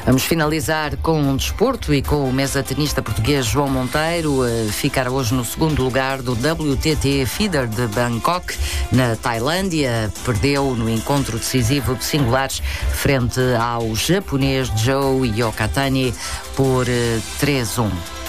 Vamos finalizar com um desporto e com o mesa-tenista português João Monteiro, ficar hoje no segundo lugar do WTT Feeder de Bangkok, na Tailândia. Perdeu no encontro decisivo de singulares frente ao japonês Joe Yokatani por 3-1.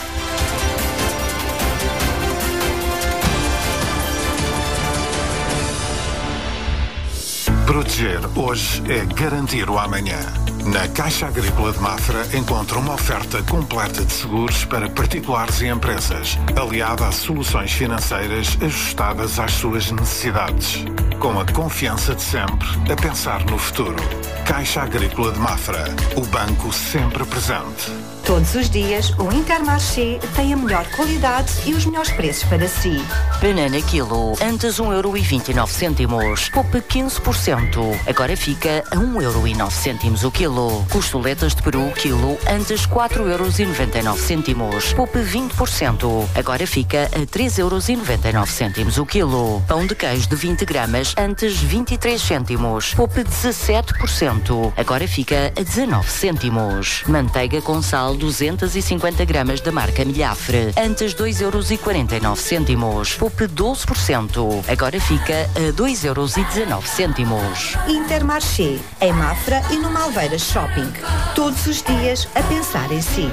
Proteger hoje é garantir o amanhã. Na Caixa Agrícola de Mafra encontra uma oferta completa de seguros para particulares e empresas, aliada a soluções financeiras ajustadas às suas necessidades. Com a confiança de sempre, a pensar no futuro. Caixa Agrícola de Mafra, o banco sempre presente. Todos os dias, o Intermarché tem a melhor qualidade e os melhores preços para si. Banana quilo, antes 1,29€, poupe 15%, agora fica a 1,09€ o quilo. Costoletas de peru, quilo, antes 4,99€, poupe 20%, agora fica a 3,99€ o quilo. Pão de queijo de 20 gramas, antes 23 cêntimos, poupe 17%, agora fica a 19 cêntimos. Manteiga com sal 250 gramas da marca Milhafre, antes 2,49€, poupe 12%, agora fica a 2,19€. Intermarché, em Mafra e no Malveira Shopping. Todos os dias a pensar em si.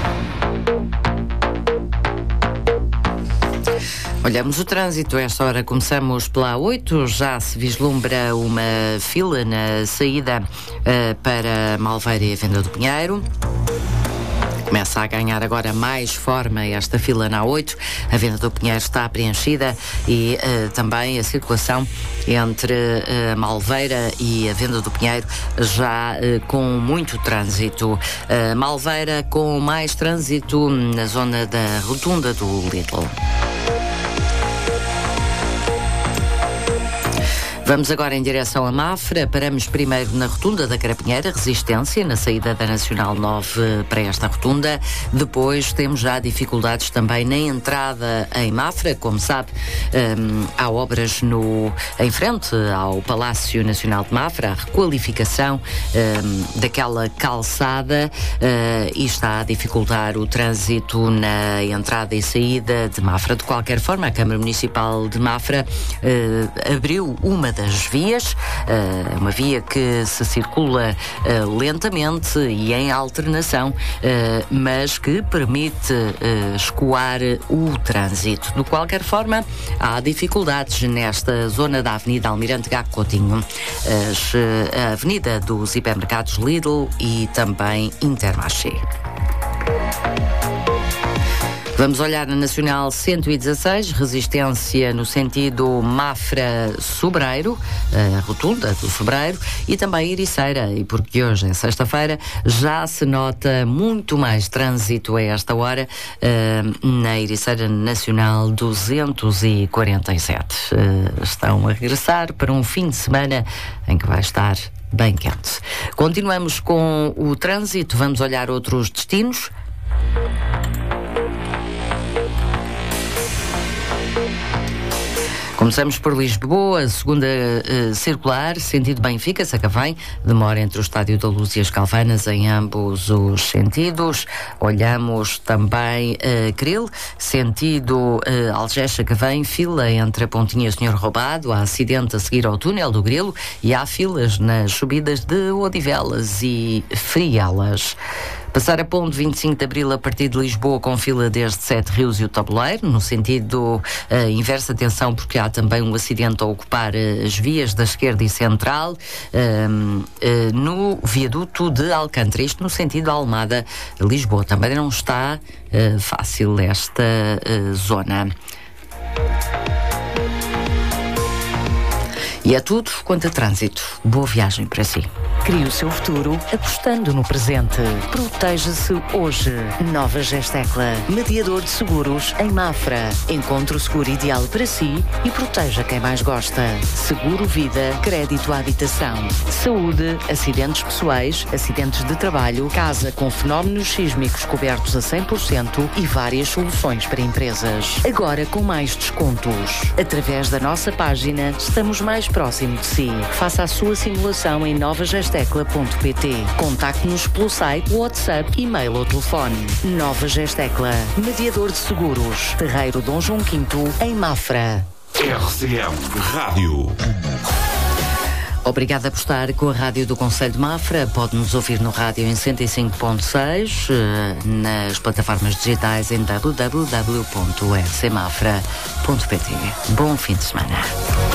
Olhamos o trânsito. A esta hora começamos pela A8. Já se vislumbra uma fila na saída para Malveira e a Venda do Pinheiro. Começa a ganhar agora mais forma esta fila na A8. A Venda do Pinheiro está preenchida e também a circulação entre Malveira e a Venda do Pinheiro já com muito trânsito. Malveira com mais trânsito na zona da rotunda do Lidl. Vamos agora em direção a Mafra. Paramos primeiro na rotunda da Carapinheira, Resistência, na saída da Nacional 9 para esta rotunda. Depois temos já dificuldades também na entrada em Mafra. Como sabe, há obras em frente ao Palácio Nacional de Mafra, a requalificação daquela calçada e está a dificultar o trânsito na entrada e saída de Mafra. De qualquer forma, a Câmara Municipal de Mafra abriu uma das vias, uma via que se circula lentamente e em alternação, mas que permite escoar o trânsito. De qualquer forma, há dificuldades nesta zona da Avenida Almirante Gago Coutinho, a Avenida dos Hipermercados Lidl e também Intermarché. Vamos olhar na Nacional 116, Resistência no sentido Mafra-Sobreiro, a rotunda do Sobreiro, e também Ericeira, e porque hoje é sexta-feira, já se nota muito mais trânsito a esta hora na Ericeira Nacional 247. Estão a regressar para um fim de semana em que vai estar bem quente. Continuamos com o trânsito, vamos olhar outros destinos. Começamos por Lisboa, segunda circular, sentido Benfica, Sacavém, demora entre o Estádio da Luz e as Calvanas em ambos os sentidos. Olhamos também Cril, sentido Algés, Sacavém, fila entre a Pontinha e o Senhor Roubado, há acidente a seguir ao túnel do Grilo e há filas nas subidas de Odivelas e Frielas. Passar a ponte 25 de Abril a partir de Lisboa com fila desde Sete Rios e o Tabuleiro, no sentido inverso, atenção porque há também um acidente a ocupar as vias da esquerda e central no viaduto de Alcântara, isto no sentido Almada-Lisboa. Também não está fácil esta zona. E é tudo quanto a trânsito. Boa viagem para si. Crie o seu futuro apostando no presente. Proteja-se hoje. Nova Gestecla, mediador de seguros em Mafra. Encontre o seguro ideal para si e proteja quem mais gosta. Seguro vida, crédito à habitação, saúde, acidentes pessoais, acidentes de trabalho, casa com fenómenos sísmicos cobertos a 100% e várias soluções para empresas. Agora com mais descontos. Através da nossa página, estamos mais próximo de si. Faça a sua simulação em novagestecla.pt. novagestecla.pt. Contacte-nos pelo site, WhatsApp, e-mail ou telefone. Nova Gestecla, mediador de seguros, Terreiro Dom João V, em Mafra. RCM Rádio. Obrigada por estar com a Rádio do Concelho de Mafra. Pode-nos ouvir no rádio em 105.6, nas plataformas digitais em www.rcmafra.pt. Bom fim de semana.